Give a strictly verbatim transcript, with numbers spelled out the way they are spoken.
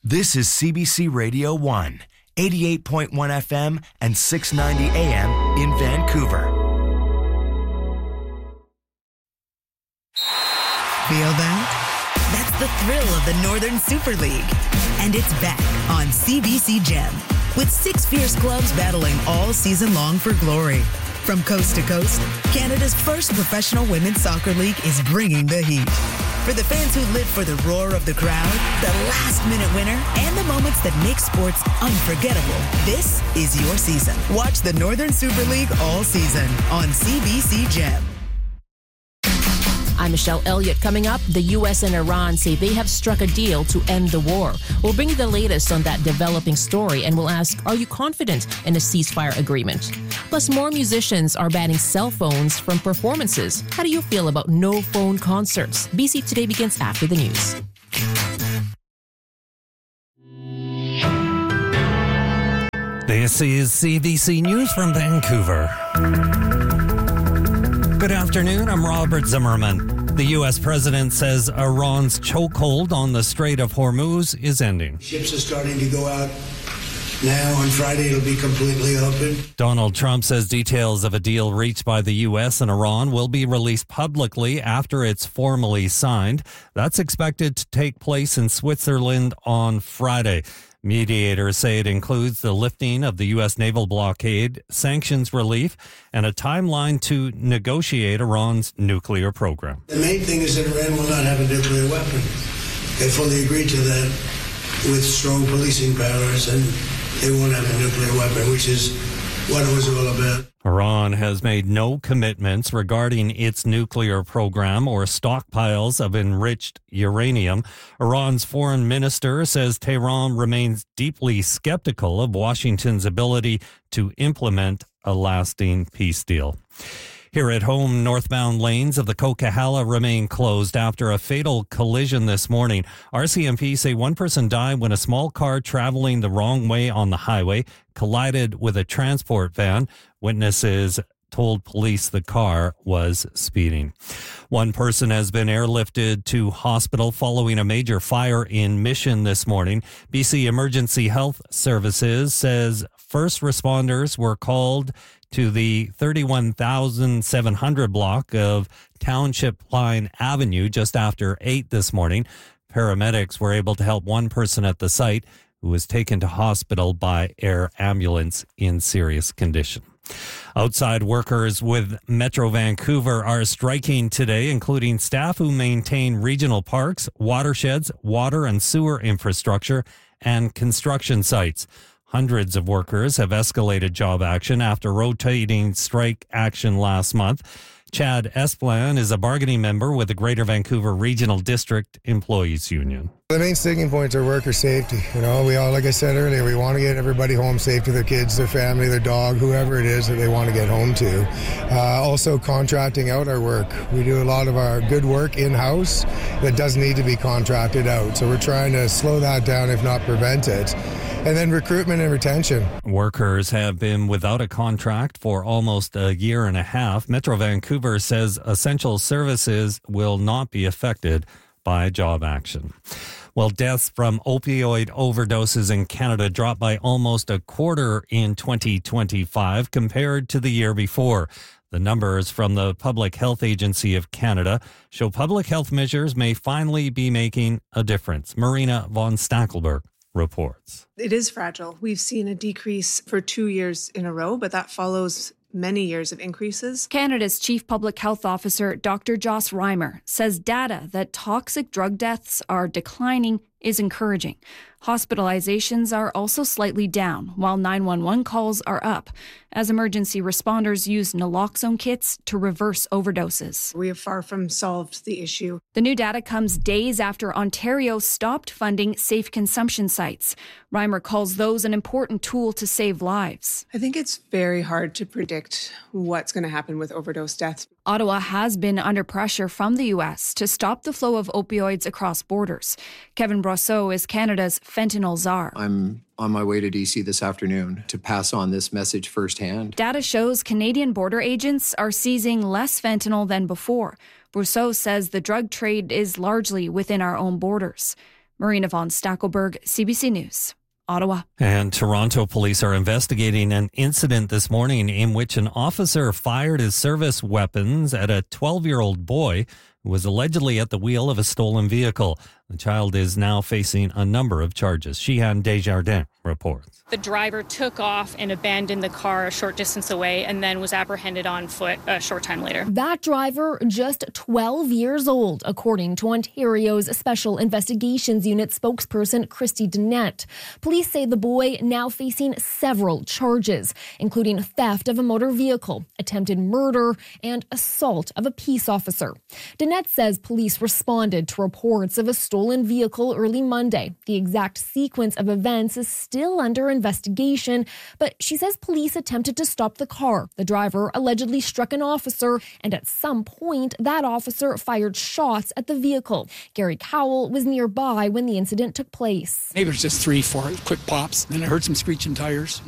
This is C B C Radio one, eighty-eight point one F M and six ninety A M in Vancouver. Feel that? That's the thrill of the Northern Super League. And it's back on C B C Gem, with six fierce clubs battling all season long for glory. From coast to coast, Canada's first professional women's soccer league is bringing the heat. For the fans who live for the roar of the crowd, the last-minute winner, and the moments that make sports unforgettable, this is your season. Watch the Northern Super League all season on C B C Gem. I'm Michelle Elliott. Coming up, the U S and Iran say they have struck a deal to end the war. We'll bring you the latest on that developing story, and we'll ask, are you confident in a ceasefire agreement? Plus, more musicians are banning cell phones from performances. How do you feel about no-phone concerts? B C Today begins after the news. This is C B C News from Vancouver. Good afternoon, I'm Robert Zimmerman. The U S president says Iran's chokehold on the Strait of Hormuz is ending. Ships are starting to go out now. On Friday, it'll be completely open. Donald Trump says details of a deal reached by the U S and Iran will be released publicly after it's formally signed. That's expected to take place in Switzerland on Friday. Mediators say it includes the lifting of the U S naval blockade, sanctions relief, and a timeline to negotiate Iran's nuclear program. The main thing is that Iran will not have a nuclear weapon. They fully agreed to that with strong policing powers, and they won't have a nuclear weapon, which is what it was all about. Iran has made no commitments regarding its nuclear program or stockpiles of enriched uranium. Iran's foreign minister says Tehran remains deeply skeptical of Washington's ability to implement a lasting peace deal. Here at home, northbound lanes of the Coquihalla remain closed after a fatal collision this morning. R C M P say one person died when a small car traveling the wrong way on the highway collided with a transport van. Witnesses told police the car was speeding. One person has been airlifted to hospital following a major fire in Mission this morning. B C Emergency Health Services says first responders were called to the thirty-one thousand seven hundred block of Township Line Avenue just after eight this morning. Paramedics were able to help one person at the site who was taken to hospital by air ambulance in serious condition. Outside workers with Metro Vancouver are striking today, including staff who maintain regional parks, watersheds, water and sewer infrastructure, and construction sites. Hundreds of workers have escalated job action after rotating strike action last month. Chad Esplan is a bargaining member with the Greater Vancouver Regional District Employees Union. The main sticking points are worker safety. You know, we all, like I said earlier, we want to get everybody home safe to their kids, their family, their dog, whoever it is that they want to get home to. Uh, also contracting out our work. We do a lot of our good work in-house that doesn't need to be contracted out. So we're trying to slow that down, if not prevent it. And then recruitment and retention. Workers have been without a contract for almost a year and a half. Metro Vancouver says essential services will not be affected by job action. Well, deaths from opioid overdoses in Canada dropped by almost a quarter in twenty twenty-five compared to the year before. The numbers from the Public Health Agency of Canada show public health measures may finally be making a difference. Marina von Stackelberg reports. It is fragile. We've seen a decrease for two years in a row, but that follows many years of increases. Canada's Chief Public Health Officer, Doctor Joss Reimer, says data that toxic drug deaths are declining is encouraging. Hospitalizations are also slightly down, while nine one one calls are up, as emergency responders use naloxone kits to reverse overdoses. We have far from solved the issue. The new data comes days after Ontario stopped funding safe consumption sites. Reimer calls those an important tool to save lives. I think it's very hard to predict what's going to happen with overdose deaths. Ottawa has been under pressure from the U S to stop the flow of opioids across borders. Kevin Brosseau is Canada's fentanyl czar. I'm on my way to D C this afternoon to pass on this message firsthand. Data shows Canadian border agents are seizing less fentanyl than before. Brosseau says the drug trade is largely within our own borders. Marina von Stackelberg, C B C News, Ottawa. And Toronto police are investigating an incident this morning in which an officer fired his service weapons at a twelve-year-old boy who was allegedly at the wheel of a stolen vehicle. The child is now facing a number of charges. Shehan Desjardins reports. The driver took off and abandoned the car a short distance away and then was apprehended on foot a short time later. That driver, just twelve years old, according to Ontario's Special Investigations Unit spokesperson Christy Dennett. Police say the boy now facing several charges, including theft of a motor vehicle, attempted murder, and assault of a peace officer. Dennett says police responded to reports of a stolen vehicle early Monday. The exact sequence of events is still under investigation, but she says police attempted to stop the car. The driver allegedly struck an officer, and at some point, that officer fired shots at the vehicle. Gary Cowell was nearby when the incident took place. Maybe it was just three, four quick pops. Then I heard some screeching tires.